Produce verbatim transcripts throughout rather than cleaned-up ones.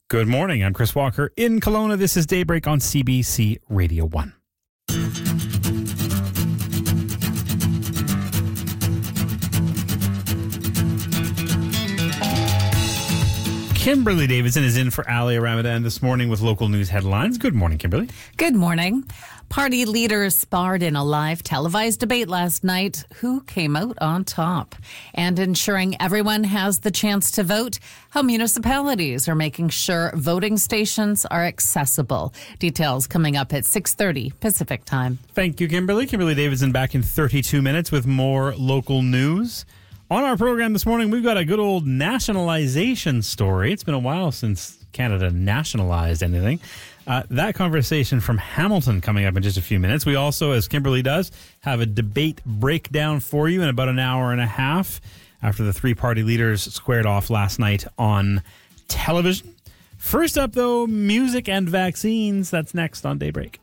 Good morning. I'm Chris Walker in Kelowna. This is Daybreak on C B C Radio one. Kimberly Davidson is in for Ali Ramadan this morning with local news headlines. Good morning, Kimberly. Good morning. Party leaders sparred in a live televised debate last night. Who came out on top? And ensuring everyone has the chance to vote, how municipalities are making sure voting stations are accessible. Details coming up at six thirty Pacific time. Thank you, Kimberly. Kimberly Davidson back in thirty-two minutes with more local news. On our program this morning, we've got a good old nationalization story. It's been a while since Canada nationalized anything. Uh, that conversation from Hamilton coming up in just a few minutes. We also, as Kimberly does, have a debate breakdown for you in about an hour and a half after the three party leaders squared off last night on television. First up, though, music and vaccines. That's next on Daybreak.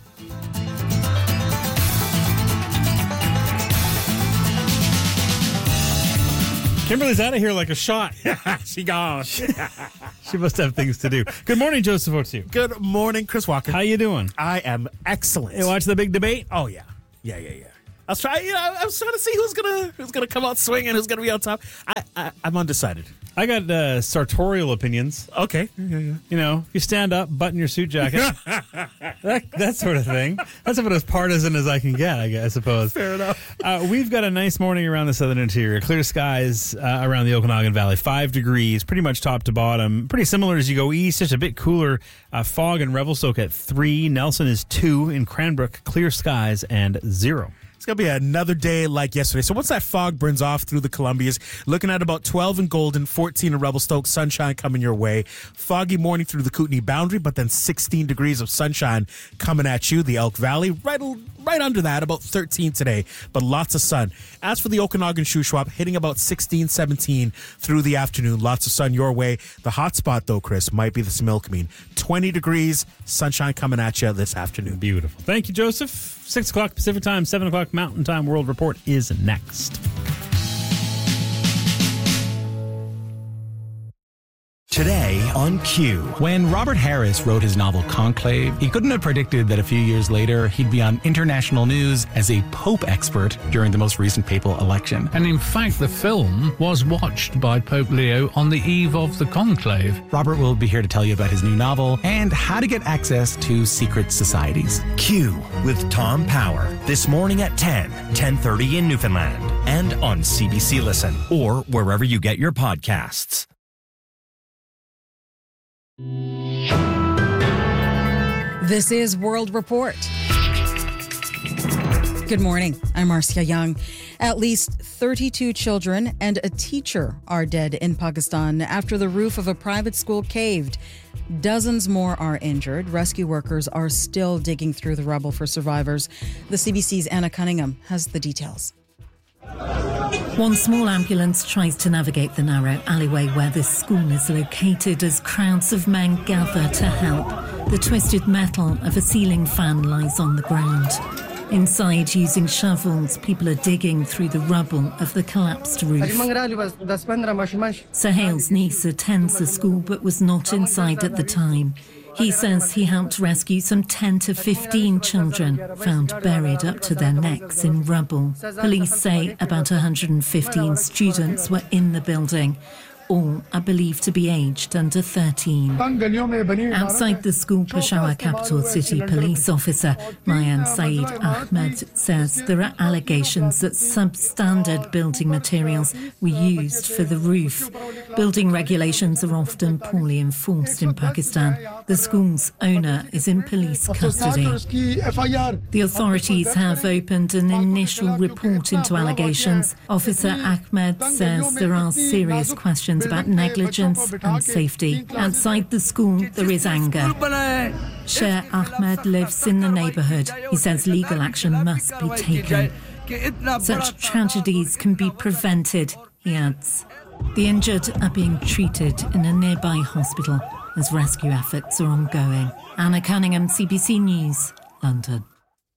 Kimberly's out of here like a shot. She gone. She must have things to do. Good morning, Joseph Otiu. Good morning, Chris Walker. How you doing? I am excellent. You watch the big debate? Oh yeah, yeah, yeah, yeah. I was trying. You know, I was trying to see who's gonna who's gonna come out swinging, who's gonna be on top. I, I I'm undecided. I got uh, sartorial opinions. Okay. Yeah, yeah. You know, if you stand up, button your suit jacket, that, that sort of thing. That's about as partisan as I can get, I guess, I suppose. Fair enough. Uh, we've got a nice morning around the southern interior. Clear skies uh, around the Okanagan Valley. Five degrees, pretty much top to bottom. Pretty similar as you go east, just a bit cooler. Uh, fog and Revelstoke at three. Nelson is two. In Cranbrook, clear skies and zero. It's going to be another day like yesterday. So once that fog burns off through the Columbias, looking at about twelve in Golden, fourteen in Revelstoke, sunshine coming your way. Foggy morning through the Kootenay boundary, but then sixteen degrees of sunshine coming at you. The Elk Valley, right, right under that, about thirteen today, but lots of sun. As for the Okanagan Shuswap, hitting about sixteen, seventeen through the afternoon. Lots of sun your way. The hot spot, though, Chris, might be the Similkameen. twenty degrees, sunshine coming at you this afternoon. Beautiful. Thank you, Joseph. six o'clock Pacific Time, seven o'clock Mountain Time. World Report is next. Today on Q. When Robert Harris wrote his novel Conclave, he couldn't have predicted that a few years later he'd be on international news as a Pope expert during the most recent papal election. And in fact, the film was watched by Pope Leo on the eve of the conclave. Robert will be here to tell you about his new novel and how to get access to secret societies. Q with Tom Power this morning at ten, ten thirty in Newfoundland and on C B C Listen or wherever you get your podcasts. This is World Report. Good morning. I'm Marcia Young. At least thirty-two children and a teacher are dead in Pakistan after the roof of a private school caved. Dozens more are injured. Rescue workers are still digging through the rubble for survivors. The C B C's Anna Cunningham has the details. One small ambulance tries to navigate the narrow alleyway where this school is located as crowds of men gather to help. The twisted metal of a ceiling fan lies on the ground. Inside, using shovels, people are digging through the rubble of the collapsed roof. Sahail's niece attends the school but was not inside at the time. He says he helped rescue some ten to fifteen children found buried up to their necks in rubble. Police say about one hundred fifteen students were in the building. All are believed to be aged under thirteen. Outside the school, Peshawar capital city police officer Mayan Saeed Ahmed says there are allegations that substandard building materials were used for the roof. Building regulations are often poorly enforced in Pakistan. The school's owner is in police custody. The authorities have opened an initial report into allegations. Officer Ahmed says there are serious questions about negligence and safety. Outside the school, there is anger. Sher Ahmed lives in the neighbourhood. He says legal action must be taken. Such tragedies can be prevented, he adds. The injured are being treated in a nearby hospital as rescue efforts are ongoing. Anna Cunningham, C B C News, London.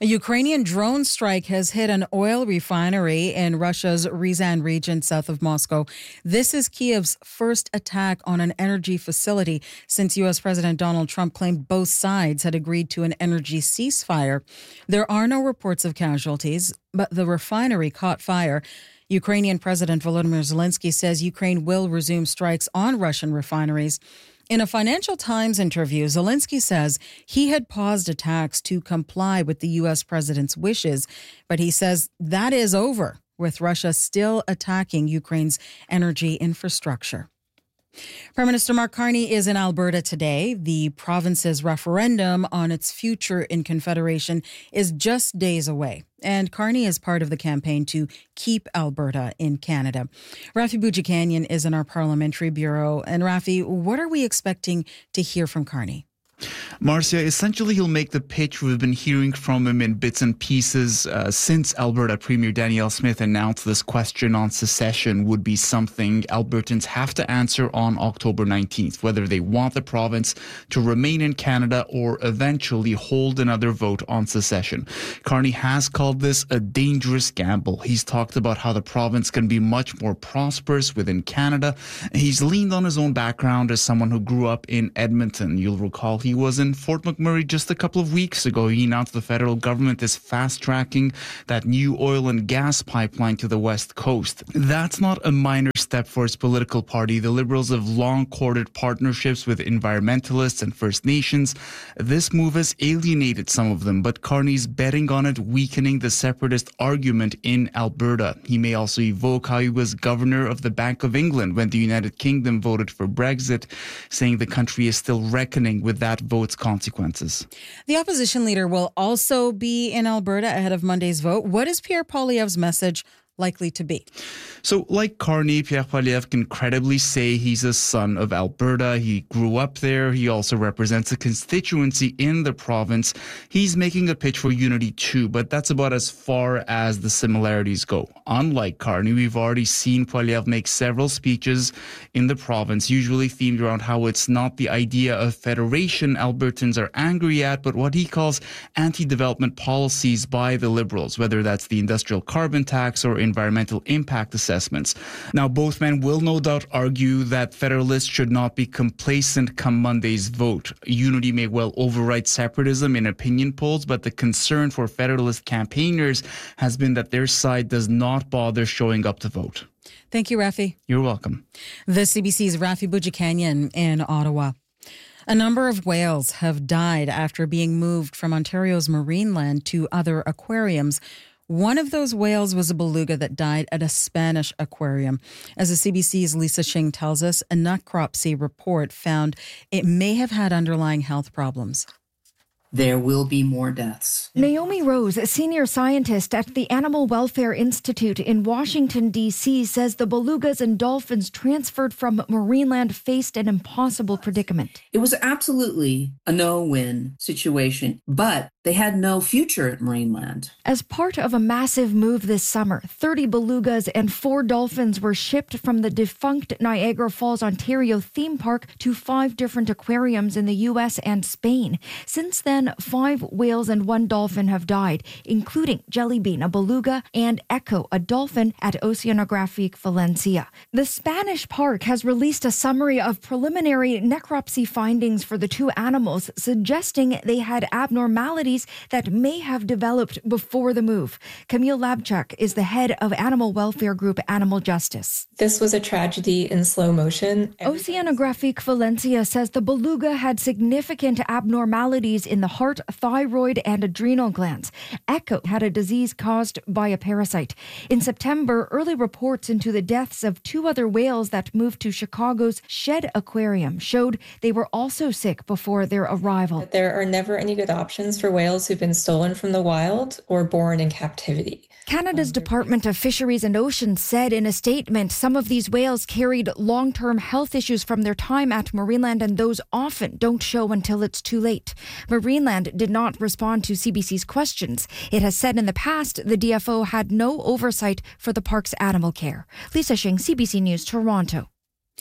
A Ukrainian drone strike has hit an oil refinery in Russia's Ryazan region south of Moscow. This is Kiev's first attack on an energy facility since U S. President Donald Trump claimed both sides had agreed to an energy ceasefire. There are no reports of casualties, but the refinery caught fire. Ukrainian President Volodymyr Zelensky says Ukraine will resume strikes on Russian refineries. In a Financial Times interview, Zelensky says he had paused attacks to comply with the U S president's wishes, but he says that is over, with Russia still attacking Ukraine's energy infrastructure. Prime Minister Mark Carney is in Alberta today. The province's referendum on its future in Confederation is just days away, and Carney is part of the campaign to keep Alberta in Canada. Rafi Boudjikanian is in our parliamentary bureau. And Rafi, what are we expecting to hear from Carney? Marcia, essentially he'll make the pitch we've been hearing from him in bits and pieces uh, since Alberta Premier Danielle Smith announced this question on secession would be something Albertans have to answer on October nineteenth, whether they want the province to remain in Canada or eventually hold another vote on secession. Carney has called this a dangerous gamble. He's talked about how the province can be much more prosperous within Canada. He's leaned on his own background as someone who grew up in Edmonton. You'll recall he He was in Fort McMurray just a couple of weeks ago. He announced the federal government is fast-tracking that new oil and gas pipeline to the west coast. That's not a minor step for his political party. The Liberals have long courted partnerships with environmentalists and First Nations. This move has alienated some of them, but Carney's betting on it, weakening the separatist argument in Alberta. He may also evoke how he was governor of the Bank of England when the United Kingdom voted for Brexit, saying the country is still reckoning with that vote's consequences. The opposition leader will also be in Alberta ahead of Monday's vote. What is Pierre Poilievre's message likely to be? So, like Carney, Pierre Poilievre can credibly say he's a son of Alberta. He grew up there. He also represents a constituency in the province. He's making a pitch for unity too, but that's about as far as the similarities go. Unlike Carney, we've already seen Poilievre make several speeches in the province, usually themed around how it's not the idea of federation Albertans are angry at, but what he calls anti-development policies by the Liberals, whether that's the industrial carbon tax or environmental impact assessments. Now, both men will no doubt argue that Federalists should not be complacent come Monday's vote. Unity may well override separatism in opinion polls, but the concern for Federalist campaigners has been that their side does not bother showing up to vote. Thank you, Rafi. You're welcome. The C B C's Rafi Boudjikanian in Ottawa. A number of whales have died after being moved from Ontario's Marineland to other aquariums. One of those whales was a beluga that died at a Spanish aquarium. As the C B C's Lisa Shing tells us, a necropsy report found it may have had underlying health problems. There will be more deaths. Naomi Rose, a senior scientist at the Animal Welfare Institute in Washington, D C, says the belugas and dolphins transferred from Marineland faced an impossible predicament. It was absolutely a no-win situation, but they had no future at Marineland. As part of a massive move this summer, thirty belugas and four dolphins were shipped from the defunct Niagara Falls, Ontario theme park to five different aquariums in the U S and Spain. Since then, five whales and one dolphin have died, including Jellybean, a beluga, and Echo, a dolphin, at Oceanographic Valencia. The Spanish park has released a summary of preliminary necropsy findings for the two animals, suggesting they had abnormalities that may have developed before the move. Camille Labchuk is the head of animal welfare group Animal Justice. This was a tragedy in slow motion. Oceanographic Valencia says the beluga had significant abnormalities in the heart, thyroid, and adrenal glands. Echo had a disease caused by a parasite. In September, early reports into the deaths of two other whales that moved to Chicago's Shed Aquarium showed they were also sick before their arrival. There are never any good options for whales who've been stolen from the wild or born in captivity. Canada's Department of Fisheries and Oceans said in a statement some of these whales carried long-term health issues from their time at Marineland, and those often don't show until it's too late. Marineland did not respond to C B C's questions. It has said in the past the D F O had no oversight for the park's animal care. Lisa Shing, C B C News, Toronto.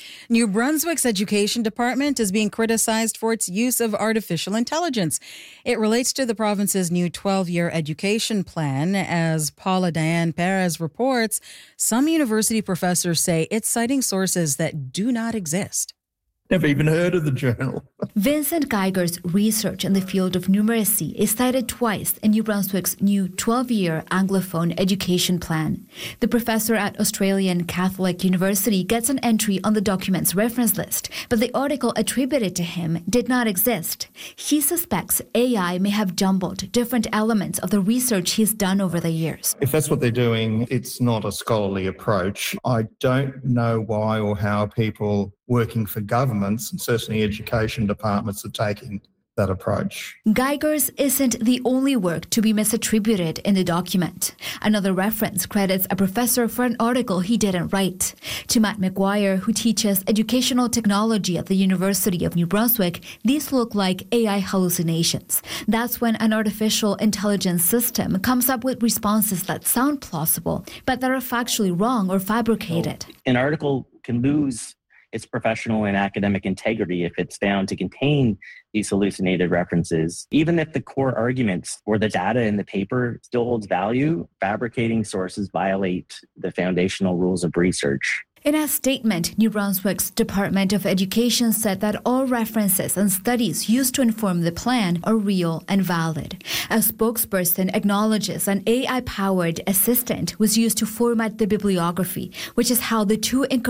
New Brunswick's education department is being criticized for its use of artificial intelligence. It relates to the province's new twelve-year education plan. As Paula Diane Perez reports, some university professors say it's citing sources that do not exist. Never even heard of the journal. Vincent Geiger's research in the field of numeracy is cited twice in New Brunswick's new twelve-year Anglophone education plan. The professor at Australian Catholic University gets an entry on the document's reference list, but the article attributed to him did not exist. He suspects A I may have jumbled different elements of the research he's done over the years. If that's what they're doing, it's not a scholarly approach. I don't know why or how people working for governments and certainly education departments are taking that approach. Geiger's isn't the only work to be misattributed in the document. Another reference credits a professor for an article he didn't write. To Matt McGuire, who teaches educational technology at the University of New Brunswick, these look like A I hallucinations. That's when an artificial intelligence system comes up with responses that sound plausible, but that are factually wrong or fabricated. An article can lose its professional and academic integrity if it's found to contain these hallucinated references. Even if the core arguments or the data in the paper still holds value, fabricating sources violate the foundational rules of research. In a statement, New Brunswick's Department of Education said that all references and studies used to inform the plan are real and valid. A spokesperson acknowledges an A I-powered assistant was used to format the bibliography, which is how the two